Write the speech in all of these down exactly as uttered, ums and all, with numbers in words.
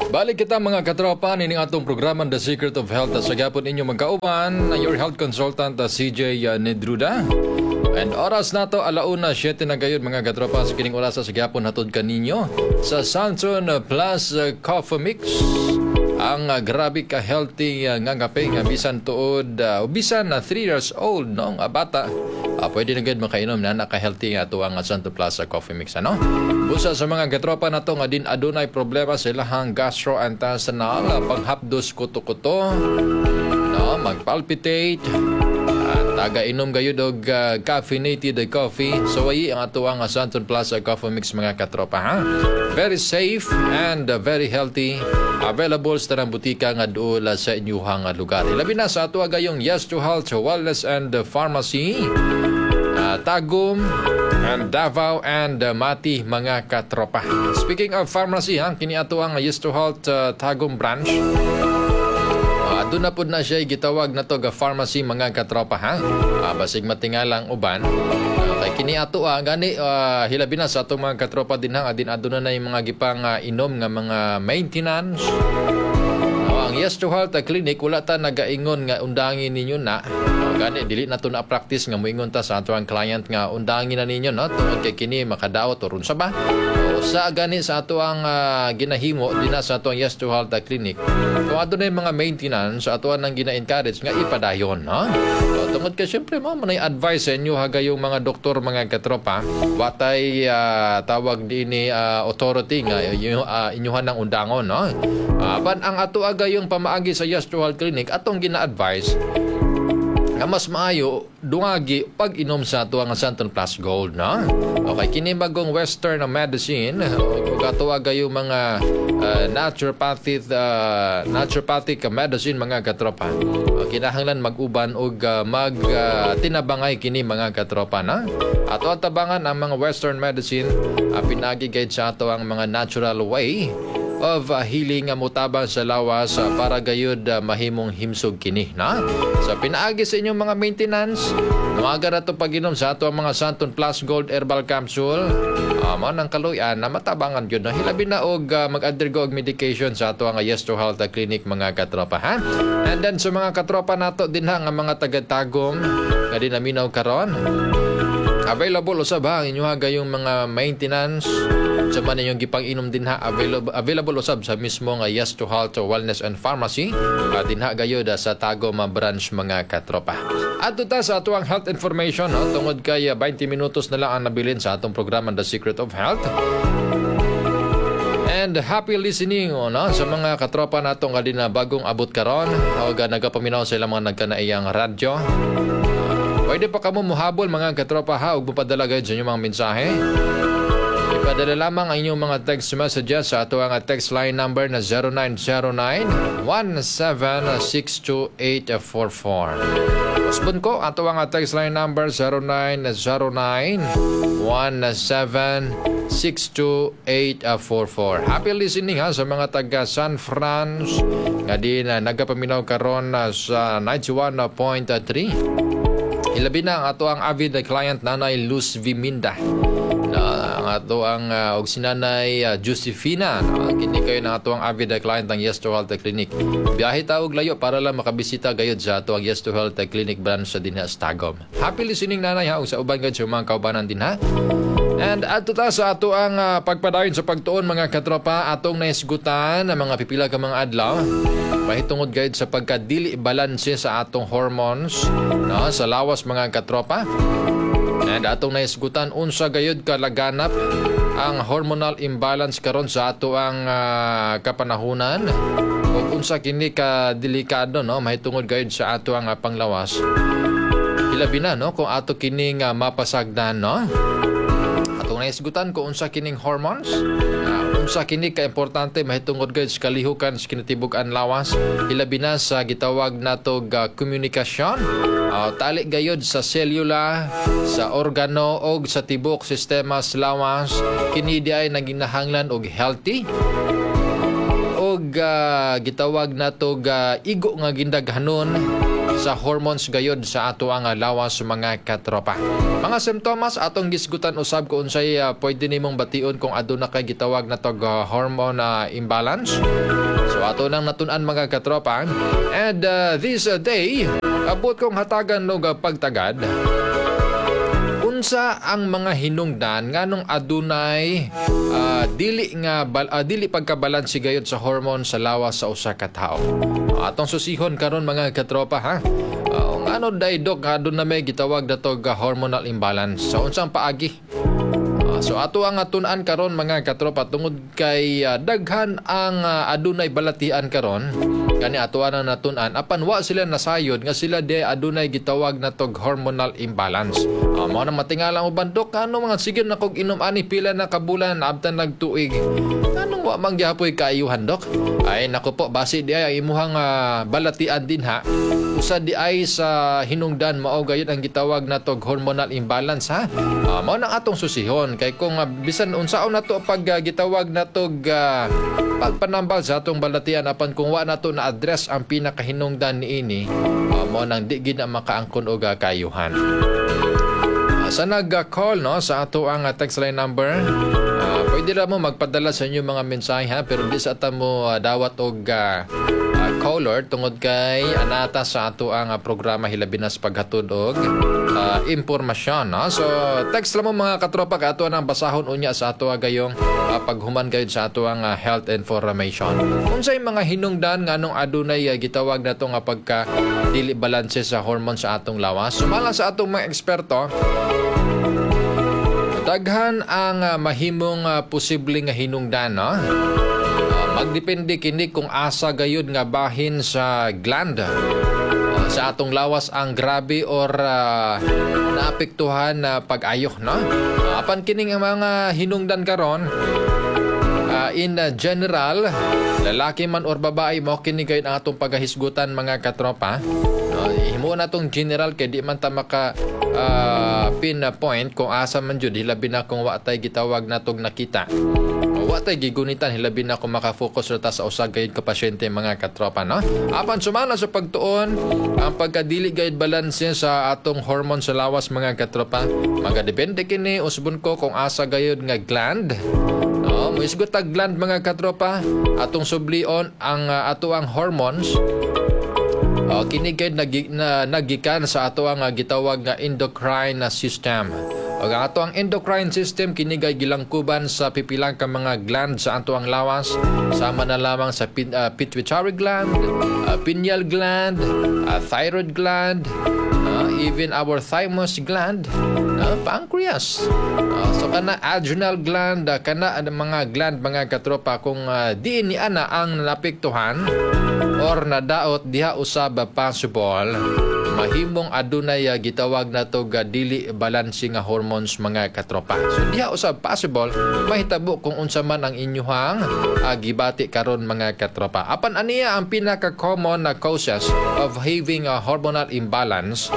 Balik kita mga katropa nining atong programa The Secret of Health sa gapon inyo magkauban your health consultant C J Nedruda. And oras na to alauna siyete na gayud mga katropa sa kining oras sa gapon hatod kaninyo sa Sanson Plus Coffee Mix. Ang uh, grabe ka healthy uh, nga kape nga bisan tuod uh, bisan na uh, three years old no nga bata uh, pwede na gid makainom na naka-healthy nga tuwa nga Santo Plus Coffee Mix ano. Busa sa mga katropa nato nga din adunay problema sa ilahang gastrointestinal uh, panghapdos kuto-kuto no magpalpitate at taga-inom gayud og uh, caffeinated coffee. So ay ang ato ang Santon Plus Coffee Mix mga katropa ha. Very safe and uh, very healthy. Available sa tanang butika nga dool sa inyuhang lugar. Labi na sa ato gayong Yes to Health Wellness and Pharmacy. Uh, Tagum and Davao and uh, Mati mga katropa. Speaking of pharmacy ha, kini ato ang Yes to Health uh, Tagum branch. Doon na po na siya gitawag na to ga pharmacy mga katropa ha. Uh, basig matingalang uban. Uh, kay kini ato ah, gani uh, hilabi na sa atong mga katropa din ha. Adin aduna na yung mga gipang uh, inom nga mga maintenance. Uh, ang Yes to Health uh, Clinic wala ta nagaingon nga undangin ninyo na. Uh, gani dili na to na practice nga moingon ta sa ato ang client nga undangin na ninyo no. Tungod kay kini makadaot turun sa ba. Sa gani sa ato ang uh, ginahimo din sa ato ang Yes to Health Clinic. Kung ato na yung mga maintenance, sa ato ang gina-encourage nga ipadayon. Ha? So, tungod ka siyempre mo, manay advice sa inyo haga yung mga doktor, mga katropa, watay uh, tawag din ni uh, authority nga yung, uh, inyuhan ng undangon. No? Uh, pan ang ato aga yung pamaagi sa Yes to Health Clinic, atong gina-advise nga mas maayo dungagi pag inom sa ato ang Santon Plus Gold na. Okay, kini bagong western medicine ug ato aga yung mga uh, naturopathic uh, naturopathic medicine mga katropa. Uh, kinahanglan mag-uban og uh, mag uh, tinabangay kini mga katropa na. Ato tabangan ang mga western medicine uh, pinagi guide sa ato ang mga natural way of uh, healing nga uh, mutabang sa lawas uh, para gayud uh, mahimong himsog kini na. Sa pinaagi sa inyong mga maintenance, nuaga na to pag-inom sa ato ang mga Santon Plus Gold Herbal Capsule. Uh, mo nang kaluyan na matabangan yun na hilabi na og uh, mag-undergo og medication sa ato ang uh, Yes to Health Clinic mga katropa ha. And then sa mga katropa nato din ha nga mga taga-tagom nga dinaminaw karon. Available usab ha inyo ha gayong mga maintenance sa man inyong gipang-inom din ha available available usab sa mismo nga Yes to Health Wellness and Pharmacy uh, din ha gayud uh, sa Tagum uh, branch mga katropa. At ta sa ato ang health information no tungod kay uh, twenty minutos na lang ang nabilin sa atong programa The Secret of Health. And happy listening oh, no? Sa mga katropa nato nga din na bagong abot karon o ga nagapaminaw sa ilang mga nagkanaiyang radyo. Pwede pa kamo muhabol mga katropa ha ug mopadala gayud sa inyong mga mensahe. Ipadala lamang ang inyong mga text messages sa ato ang text line number na zero nine zero nine, one seven six two eight four four. Usbon ko ato ang text line number zero nine zero nine, one seven six two eight four four. Happy listening ha sa mga taga San Franz nga din na nagapaminaw karon sa ninety-one point three. Ilabi na ang ato ang avid client nanay Luz Viminda. Na ang ato ang uh, og sinanay uh, Josefina. No? Kini kayo ng ato ang avid client ng Yes to Health Clinic. Biyahe ta og layo para lang makabisita gayud sa ato ang Yes to Health Clinic branch sa dinha sa Tagum. Happy listening nanay ha og sa uban gayud sa mga kaubanan din ha. And ato ta sa ato ang uh, pagpadayon sa pagtuon mga katropa atong naisgutan ang mga pipila ka mga adlaw. Mahitungod gayud sa pagkadili balanse sa atong hormones no sa lawas mga katropa. And atong naisgutan unsa gayud kalaganap ang hormonal imbalance karon sa ato ang uh, kapanahunan ug unsa kini ka delikado no mahitungod gayud sa ato ang uh, panglawas. Ilabi na no kung ato kining uh, mapasagdan no. Atong naisgutan kung unsa kining hormones. Uh, unsa kini ka importante mahitungod gayud sa kalihukan sa kinatibuk-an lawas. Ilabi na sa gitawag nato uh, komunikasyon. Uh, tali gayod sa selula, sa organo og sa tibok sistema sa lawas. Kini di ay naginahanglan og healthy og uh, gitawag nato uh, igo nga gindaghanon sa hormones gayud sa ato ang lawas mga katropa. Mga simptomas atong gisgutan usab kung unsay uh, pwede nimong bation kung aduna kay gitawag na tog uh, hormone uh, imbalance. So ato nang natun-an mga katropa. And uh, this uh, day, abot kong hatagan no pagtagad. Unsa ang mga hinungdan nganong adunay uh, dili nga bal, uh, dili pagkabalanse gayud sa hormone sa lawas sa usa ka tawo. Uh, atong susihon karon mga katropa ha. Uh, ngano day dok aduna may gitawag datog uh, hormonal imbalance. Sa so, unsang paagi? Uh, so ato ang atun-an karon mga katropa tungod kay uh, daghan ang uh, adunay balatian karon. Kani ato ang natun-an apan wa sila nasayod nga sila de adunay gitawag na tog hormonal imbalance. Uh, mao na matingala mo bandok ano mga sige na kog inom ani pila na kabulan abtan nagtuig. Anong wa man gyapoy kaayuhan dok? Ay nako po basi di ay imuhang uh, balatian din ha. Usa di ay sa hinungdan mao gayud ang gitawag na tog hormonal imbalance ha. Uh, mao na atong susihon kay kung uh, bisan unsaon nato pag uh, gitawag na tog uh, pagpanambal sa atong balatian apan kung wa nato na address ang pinakahinungdan niini uh, mo nang di gid na makaangkon og kayuhan. Uh, sa nag-call no sa ato ang uh, text line number, uh, pwede ra mo magpadala sa inyo mga mensahe ha pero di sa ata mo uh, dawat og uh, uh, caller tungod kay anata sa ato ang uh, programa hilabinas paghatod og uh, impormasyon no. So text lang mo mga katropa ka ato nang basahon unya sa ato gayong uh, paghuman gayud sa ato ang uh, health information. Unsay mga hinungdan nganong adunay uh, gitawag nato nga pagka dili balanse sa hormone sa atong lawas. Sumala sa atong mga eksperto, daghan ang uh, mahimong uh, posibleng nga hinungdan no. Uh, magdepende kini kung asa gayud nga bahin sa gland uh, sa atong lawas ang grabe or uh, naapektuhan na uh, pag-ayo no. Uh, apan kining mga hinungdan karon uh, in uh, general lalaki man or babae mo kini gayud ang atong pagahisgutan mga katropa. Uh, himo na tong general kay di man ta maka uh, pinpoint kung asa man jud hilabi na kung wa tay gitawag natog nakita. Uh, wa tay gigunitan hilabi na kung maka-focus ra ta sa usa gayud ka pasyente mga katropa no. Apan sumala sa pagtuon ang pagkadili gayud balanse sa atong hormone sa lawas mga katropa. Magadepende kini usbon ko kung asa gayud nga gland. No, mo isgot tag gland mga katropa atong sublion ang uh, ato ang hormones. Uh, kini gayud nag, na, nagikan sa ato ang uh, gitawag nga endocrine system. O ang ato ang endocrine system kini gay gilangkuban sa pipilang ka mga gland sa ato ang lawas sama na lamang sa pin, uh, pituitary gland, uh, pineal gland, uh, thyroid gland, uh, even our thymus gland, uh, pancreas. Uh, so kana adrenal gland, uh, kana uh, mga gland mga katropa kung uh, di ni ana ang napektuhan or nadaot diha usab possible mahimong adunay uh, gitawag na to uh, dili balanse nga hormones mga katropa. So diha usab possible mahitabo kung unsa man ang inyuhang uh, gibati karon mga katropa. Apan aniya ang pinaka common na uh, causes of having a hormonal imbalance.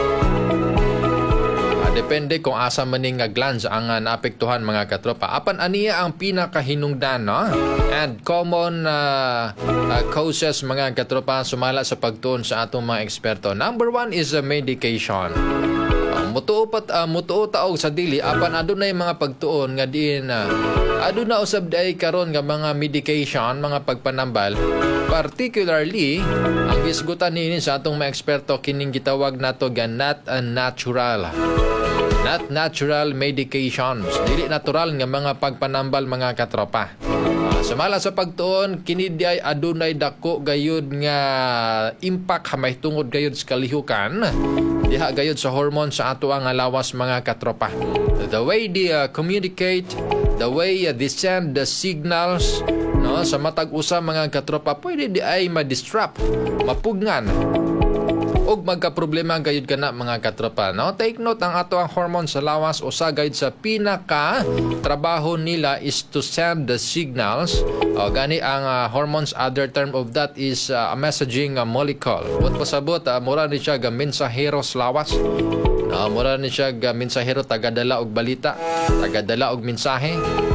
Depende kung asa maning nga glands ang uh, naapektuhan mga katropa. Apan aniya ang pinakahinungdan no? And common uh, uh, causes mga katropa sumala sa pagtuon sa atong mga eksperto. Number one is uh, medication. Uh, mutuo pat uh, mutuo taog sa dili apan adunay mga pagtuon nga diin uh, aduna usab day karon nga mga medication mga pagpanambal. Particularly ang gisgutan niini sa atong mga eksperto kining gitawag nato nga not uh, natural. Not natural medications. Dili natural nga mga pagpanambal mga katropa. Uh, sumala sa pagtuon, kini di ay adunay dako gayud nga impact hamay tungod gayud sa kalihukan. Diha gayud sa hormone sa ato ang lawas mga katropa. The way they uh, communicate, the way uh, they send the signals no, sa matag usa mga katropa, pwede di ay ma-disrupt, mapugnan og magka-problema gayud kana mga katropa no. Take note ang ato ang hormone sa lawas usa gayud sa pinaka trabaho nila is to send the signals. O gani ang uh, hormones, other term of that is uh, a messaging uh, molecule. What pasabot uh, mura ni siya ga mensahero sa lawas. No, mura ni siya ga mensahero tagadala og balita, tagadala og mensahe. No,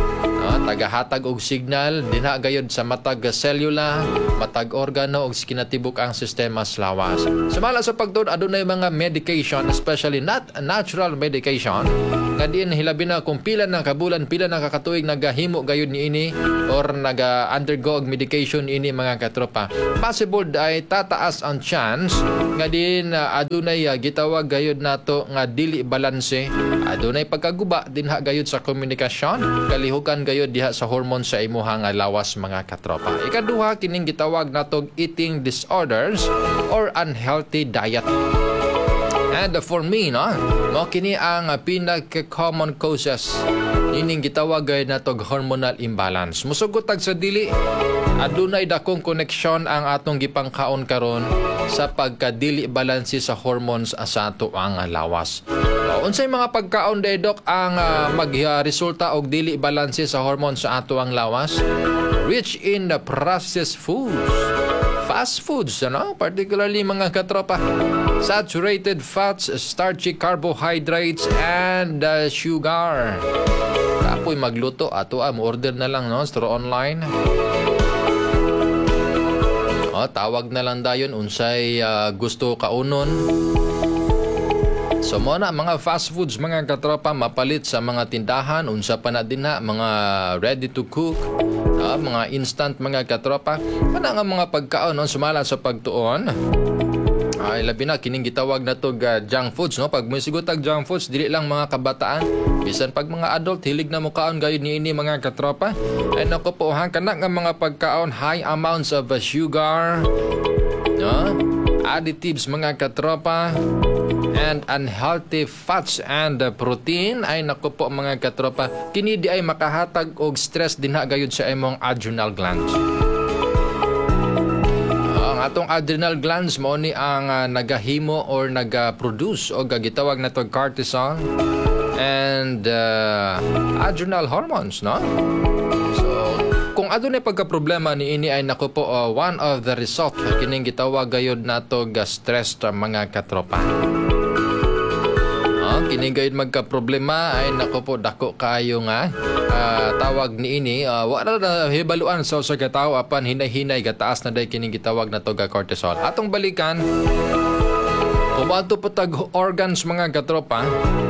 No, tagahatag og signal dinha gayud sa matag selula, matag organo ug kinatibuk ang sistema sa lawas. Sumala sa pagtud adunay mga medication, especially not natural medication, nga diin hilabi na kung pila na kabulan, pila na kakatuig nagahimo gayud ni ini or naga-undergo og medication ini mga katropa. Possible ay tataas ang chance nga din uh, adunay uh, gitawag gayud nato nga dili balanse, adunay pagkaguba dinha gayud sa komunikasyon, kalihukan gayud diha sa hormone sa imuha nga lawas mga katropa. Ikaduha kining gitawag natog eating disorders or unhealthy diet. And uh, for me, no, mo kini ang uh, pinaka-common causes ining gitawag gayud natog hormonal imbalance. Musugotag sa dili adunay dakong koneksyon ang atong gipangkaon karon sa pagkadili balanse sa hormones sa ato ang lawas. Uh, unsay mga pagkaon day dok ang uh, magresulta og dili balanse sa hormones sa ato ang lawas? Rich in the processed foods. Fast foods, ano? Particularly mga katropa. Saturated fats, starchy carbohydrates, and uh, sugar. Tapoy magluto, ato ah, order na lang, no? Store online. O, tawag na lang dayon unsay uh, gusto kaunon. So mo na mga fast foods mga katropa mapalit sa mga tindahan, unsa pa na din na mga ready to cook, uh, mga instant mga katropa. Kana nga mga pagkaon no, sumala sa pagtuon. Ay labi na kining gitawag na to uh, junk foods no. Pag mo sigutag junk foods dili lang mga kabataan, bisan pag mga adult hilig na mo kaon gayud niini mga katropa. Ay nako po ha kana nga mga pagkaon high amounts of uh, sugar, no? Additives mga katropa, and unhealthy fats and uh, protein ay nako po mga katropa kini di ay makahatag og stress dinha gayud sa imong adrenal glands. Uh, ang atong adrenal glands mo ni ang uh, nagahimo or naga-produce og gitawag na to cortisol and uh, adrenal hormones, no? Kung adunay pagka-problema ni ini ay nako po uh, one of the result kining gitawag gayud nato ga stress ta mga katropa. Uh, kining gayud magka-problema ay nako po dako kayo nga uh, tawag ni ini uh, wala na hibaluan sa usa ka tawo apan hinay-hinay gataas na day kining gitawag nato ga cortisol. Atong balikan kumadto patag organs mga katropa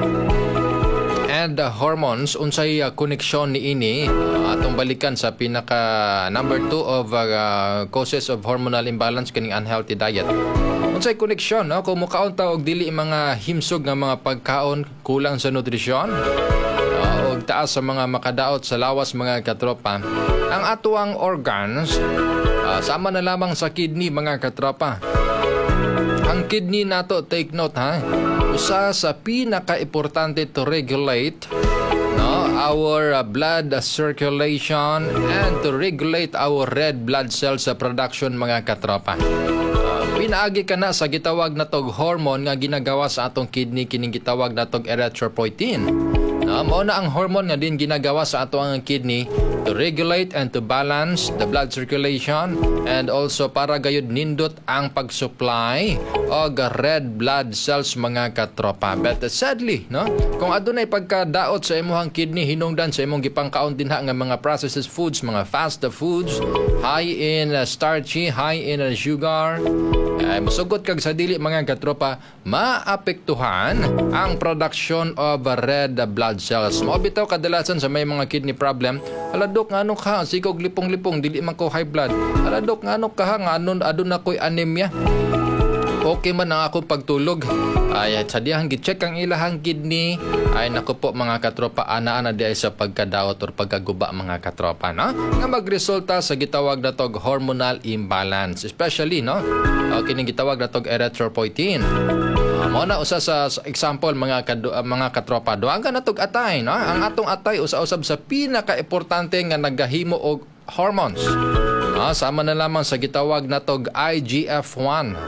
and uh, hormones unsay uh, koneksyon ni ini uh, atong balikan sa pinaka number two of uh, causes of hormonal imbalance kining unhealthy diet. Unsay koneksyon no kung mukaon ta og dili mga himsog nga mga pagkaon, kulang sa nutrisyon uh, og taas sa mga makadaot sa lawas mga katropa. Ang atuang organs uh, sama na lamang sa kidney mga katropa. Ang kidney nato, take note ha, usa sa pinaka-importante to regulate no our uh, blood circulation and to regulate our red blood cells sa production mga katropa. Uh, pinaagi ka na sa gitawag na tog hormone nga ginagawa sa atong kidney kining gitawag na tog erythropoietin. No, mao na ang hormone nga din ginagawa sa atong kidney to regulate and to balance the blood circulation and also para gayud nindot ang pag-supply og red blood cells mga katropa. But uh, sadly, no, kung adunay pagkadaot sa imong kidney hinungdan sa imong gipangkaon dinha nga mga processed foods, mga fast foods, high in uh, starchy, high in uh, sugar, ay musugot kag sa dili mga katropa, maapektuhan ang production of uh, red blood cells. Mao bitaw kadalasan sa may mga kidney problem, aladok ngano ka sikog lipong-lipong dili man ko high blood. Aladok ngano ka nga anon adun na koy anemia. Okay man ang akong pagtulog. Ay sa diyang gi-check ang ilahang kidney ay nako po mga katropa ana-ana di ay sa pagkadaot or pagkaguba mga katropa no nga magresulta sa gitawag na tog hormonal imbalance, especially no uh, kining gitawag na tog erythropoietin. Uh, mo na usa sa, sa example mga kadu, uh, mga katropa duaga na tog atay no ang atong atay usa-usab sa pinaka-importante nga nagahimo og hormones. Uh, sama na lamang sa gitawag na tog I G F one.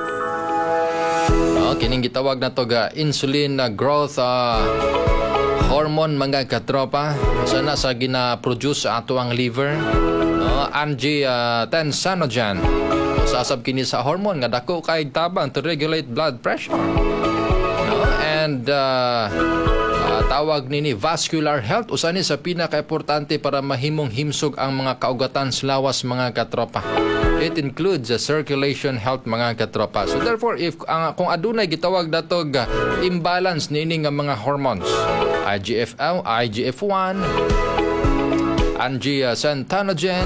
No, kining gitawag na to ga insulin na growth uh, hormone mga katropa usa na sa gina-produce sa ato ang liver no angiotensinogen usasab kini sa hormone nga dako kay tabang to regulate blood pressure no and uh, uh, tawag nini vascular health, usa ni sa pinaka-importante para mahimong himsog ang mga kaugatan sa lawas mga katropa. It includes the circulation health mga katropa. So therefore, if uh, kung adunay gitawag datog uh, imbalance nini nga mga hormones, I G F one, angiotensinogen,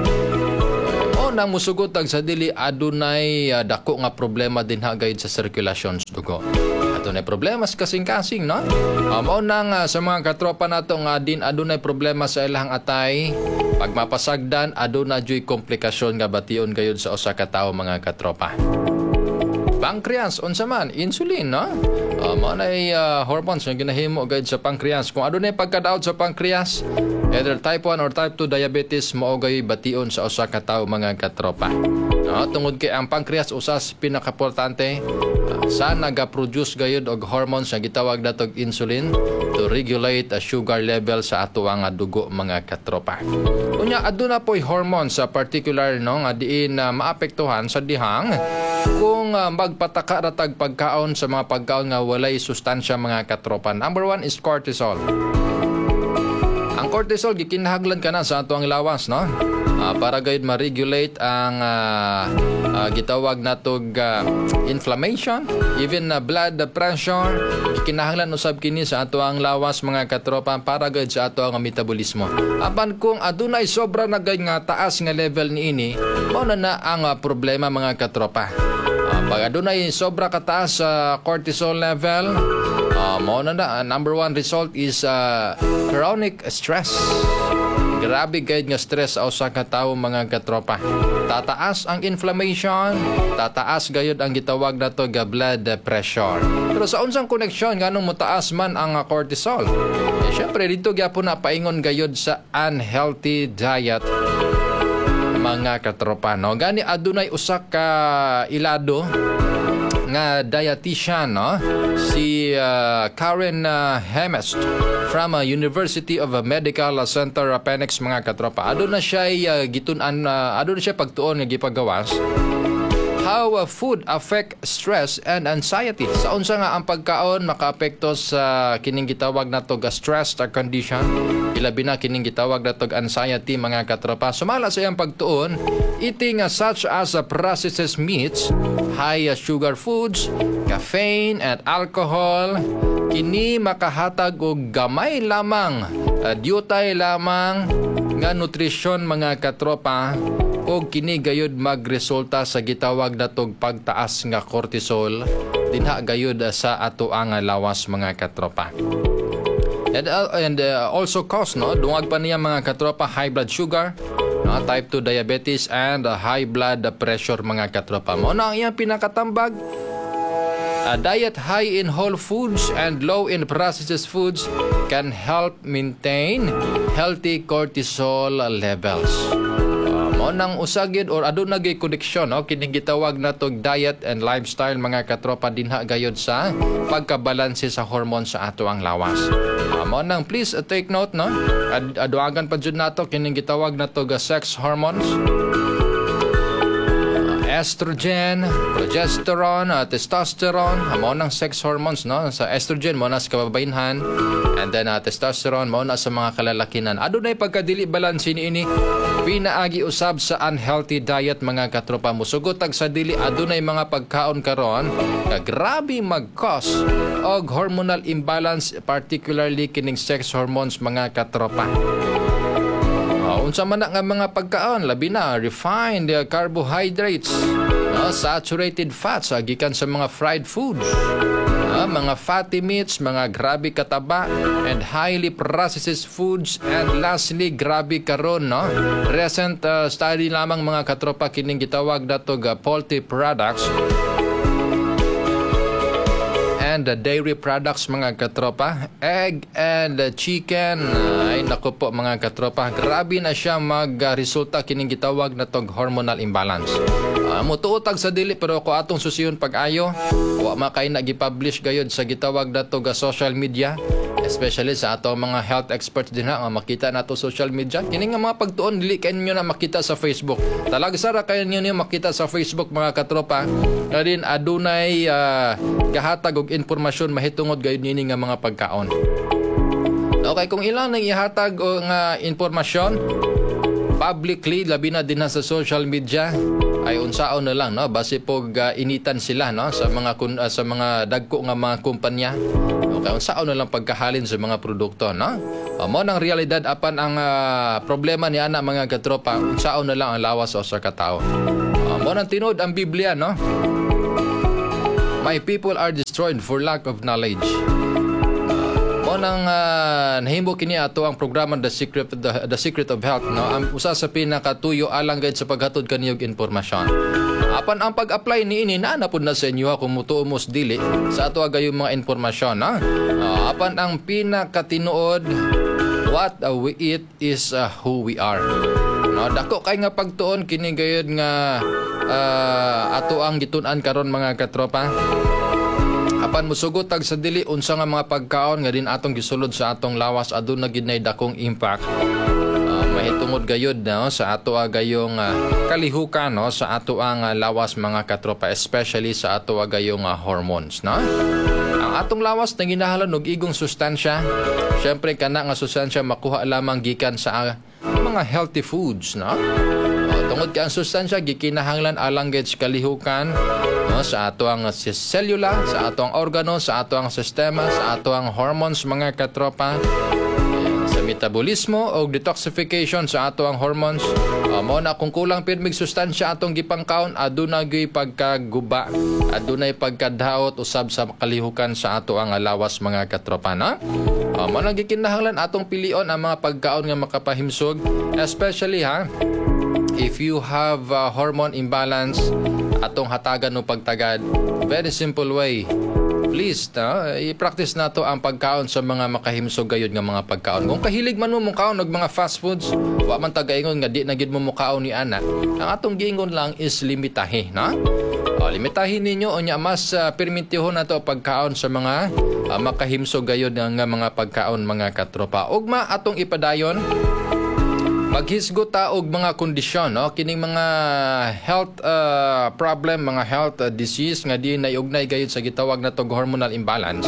o nang musugotag sa dili adunay uh, dako nga problema din ha gayud sa sirkulasyon sa dugo. Adunay problema sa kasing-kasing, no? Uh, mao nang uh, sa mga katropa nato nga din adunay problema sa ilang atay. Pag mapasagdan, aduna joy komplikasyon nga bation gayud sa usa ka tawo mga katropa. Pancreas, unsa man, insulin, no? Uh, mao nay uh, hormones nga ginahimo gayud sa pancreas. Kung adunay pagkadaot sa pancreas, either type one or type two diabetes, mao gayud bation sa usa ka tawo mga katropa. No, tungod kay ang pancreas usas pinakaportante uh, sa naga-produce gayud og hormones nga gitawag natog insulin to regulate a sugar level sa ato nga dugo mga katropa. Unya aduna po'y hormones sa particular no nga diin uh, maapektuhan sa dihang kung uh, magpataka ratag pagkaon sa mga pagkaon nga walay sustansya mga katropa. Number one is cortisol. Ang cortisol gikinahanglan kana sa ato ang lawas, no? Uh, para gayud ma-regulate ang uh, uh, gitawag natog uh, inflammation, even uh, blood pressure. Gikinahanglan usab kini sa ato ang lawas mga katropa para gayud sa ato ang metabolismo. Apan kung adunay sobra na gayud nga taas nga level niini, mao na na ang uh, problema mga katropa. Uh, pag adunay sobra kataas sa uh, cortisol level, uh, mao na na uh, number one result is uh, chronic stress. Grabe gayud nga stress sa usa ka tawo mga katropa. Tataas ang inflammation, tataas gayud ang gitawag nato nga blood pressure. Pero sa unsang koneksyon nganong motaas man ang cortisol? Eh, syempre dito gyapon na paingon gayud sa unhealthy diet mga katropa, no? Gani adunay usa ka ilado nga dietitian, no? Si uh, Karen uh, Hemest from uh, University of uh, Medical Center uh, Phoenix mga katropa. Aduna siya uh, gitun-an uh, aduna siya pagtuon nga gipagawas how uh, food affect stress and anxiety. Sa unsa nga ang pagkaon makaapekto sa kining gitawag nato ga stress condition, ilabi na kining gitawag nato anxiety mga katropa. Sumala sa iyang pagtuon, eating uh, such as uh, processed meats, high uh, sugar foods, caffeine and alcohol, kini makahatag og gamay lamang, uh, diutay lamang nga nutrisyon mga katropa, o kini gayud magresulta sa gitawag natog pagtaas nga cortisol dinha gayud sa ato ang lawas mga katropa. And, uh, and uh, also cause, no, dungag pa niya mga katropa high blood sugar, no, type two diabetes and uh, high blood pressure mga katropa. Mo na ang iyang pinakatambag. A diet high in whole foods and low in processed foods can help maintain healthy cortisol levels. Uh, nang usagid or aduna gay koneksyon, no, kining gitawag natog diet and lifestyle mga katropa dinha gayud sa pagkabalanse sa hormone sa ato ang lawas. Uh, mo nang please uh, take note, no, Ad aduagan pa jud nato kining gitawag natog uh, sex hormones. Estrogen, progesterone, uh, testosterone, uh, mo nang sex hormones, no? Sa estrogen mo na sa kababainhan, and then uh, testosterone mo na sa mga kalalakinan. Adunay pagkadili balanse niini, pinaagi usab sa unhealthy diet mga katropa. Musugotag sa dili adunay mga pagkaon karon nga grabe mag-cause og hormonal imbalance, particularly kining sex hormones mga katropa. Unsa man nga mga pagkaon, labi na refined uh, carbohydrates, uh, saturated fats, uh, gikan sa mga fried foods, uh, mga fatty meats, mga grabe kataba, and highly processed foods, and lastly grabe karon, no, recent uh, study lamang mga katropa kining gitawag nato ga poultry products and the dairy products mga katropa, egg and chicken. Ay nako po mga katropa, grabe na siya magresulta kining gitawag na tog hormonal imbalance. Uh, mutuotag sa dili pero ko atong susiyon pag-ayo, wa makay na gi-publish gayud sa gitawag na tog social media, especially sa ato mga health experts din ha, nga makita nato social media. Kini nga mga pagtuon dili kayo nyo na makita sa Facebook. Talag sara kayo nyo nyo makita sa Facebook mga katropa. Na din adunay uh, gahatag og informasyon mahitungod gayud nini nga mga pagkaon. Okay, kung ilang nang ihatag o nga impormasyon publicly, labi na din na sa social media, ay unsaon na lang, no, base pog uh, initan sila, no, sa mga kun, uh, sa mga dagko nga mga kumpanya. Okay, unsaon na lang pagkahalin sa mga produkto, no. Uh, mo nang realidad apan ang uh, problema ni ana mga katropa, unsaon na lang ang lawas sa usa ka tawo. Uh, mo nang tinud ang Biblia, no. My people are destroyed for lack of knowledge. Mo nang uh, nahimo kini ato ang programa The Secret the, the Secret of Health, no, ang usa sa pinakatuyo alang gayud sa paghatod kaniyog impormasyon. Apan ang pag-apply niini na na pud na sa inyo kung mutuomos dili sa ato gayong mga impormasyon, ha. Uh, apan ang pinakatinuod, what uh, we eat is uh, who we are. No, dako kay nga pagtuon kini gayud nga uh, ato ang gitun-an karon mga katropa. Apan musugot tag sa dili unsa nga mga pagkaon nga din atong gisulod sa atong lawas aduna gid nay dakong impact. Uh, mahitungod gayud, no, sa ato gayong uh, kalihukan, no, sa ato ang uh, lawas mga katropa, especially sa ato gayong uh, hormones, no. Ang atong lawas na ginahalan og igong sustansya, syempre kana nga sustansya makuha lamang gikan sa uh, mga healthy foods, no. Uh, tungod ka ang sustansya gikinahanglan alang gid sa kalihukan, no, sa ato ang selula, sa ato ang organo, sa ato ang sistema, sa ato ang hormones mga katropa, sa metabolismo o detoxification sa ato ang hormones. Uh, mo na kung kulang pirmig sustansya atong gipangkaon, aduna gyud pagkaguba, adunay pagkadaot usab sa kalihukan sa ato ang lawas mga katropa, na. Uh, mo na gikinahanglan atong pilion ang mga pagkaon nga makapahimsog, especially, ha, if you have uh, hormone imbalance, atong hatagan no pagtagad. Very simple way. Please, no, i-practice nato ang pagkaon sa mga makahimsog gayud nga mga pagkaon. Kung kahilig man mo mukaon og mga fast foods, wa man tagaingon nga di na gid mo mukaon ni ana. Ang atong giingon lang is limitahi, na. O, limitahin ninyo unya mas uh, permitihon nato pagkaon sa mga uh, makahimsog gayud nga mga pagkaon mga katropa. Ugma atong ipadayon maghisgot ta og mga kondisyon, no, kining mga health uh, problem, mga health uh, disease nga di naiugnay gayud sa gitawag natong hormonal imbalance.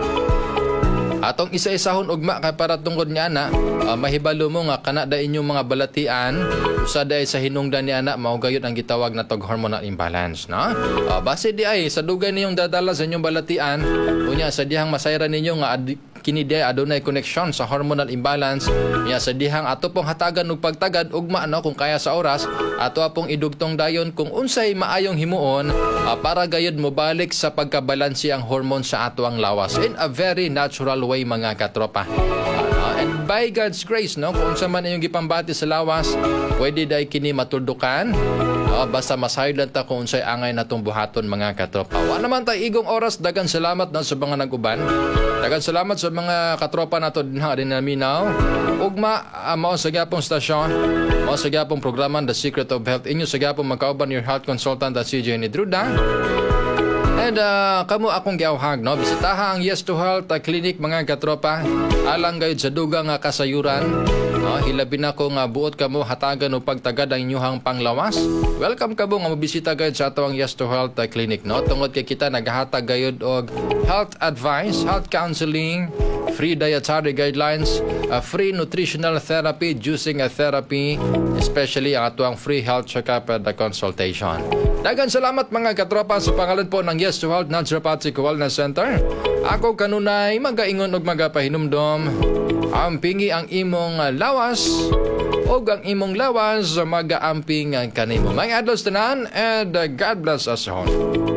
Atong isa-isahon ugma kay para tungod niya na uh, mahibalo mo nga kana da inyong mga balatian usa day sa hinungdan ni ana mao gayud ang gitawag natong hormonal imbalance, no. Uh, base di ay sa dugay ninyong dadala sa inyong balatian unya sa dihang masayran ninyo nga ad- kini day adunay connection sa hormonal imbalance, ya sa dihang ato pong hatagan og pagtagad ugma, no, kung kaya sa oras ato pong idugtong dayon kung unsay maayong himuon uh, para gayud mo balik sa pagkabalanse ang hormone sa ato ang lawas in a very natural way mga katropa. Uh, and by God's grace, no, kung unsa man inyong gipambati sa lawas, pwede day kini matuldukan. Uh, basta masayod lang ta kung unsay angay natong buhaton mga katropa. Wa naman tay igong oras, dagan salamat na sa mga nag-uban. Dagan salamat sa mga katropa nato dinha din naminaw. Ugma uh, mao sa gyapong stasyon, mao sa gyapong programa The Secret of Health. Inyo sa gyapong magkauban your health consultant at C J Nedruda. And uh, kamo akong giawhag, no, bisitaha ang Yes to Health uh, Clinic mga katropa alang gayud sa dugang nga kasayuran. Uh, hilabi na ko nga buot kamo hatagan o pagtagad ang inyuhang panglawas. Welcome kamo nga mabisita gayud sa ato ang Yes to Health uh, Clinic, no. Tungod kay kita naghatag gayud og health advice, health counseling, free dietary guidelines, uh, free nutritional therapy, juicing uh, therapy, especially ang ato ang free health check-up at the consultation. Dagan salamat mga katropa sa pangalan po ng Yes to Health Naturopathic Wellness Center. Ako kanunay magaingon og magapahinumdom. Ampingi ang imong lawas o ang imong lawas magaamping kanimo. Mga adlaw tanan and God bless us all.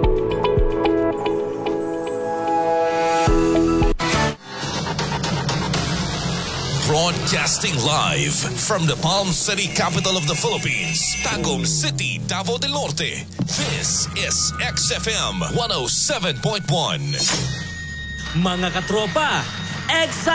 Broadcasting live from the Palm City, capital of the Philippines, Tagum City, Davao del Norte. This is X F M one oh seven point one. Mga katropa, X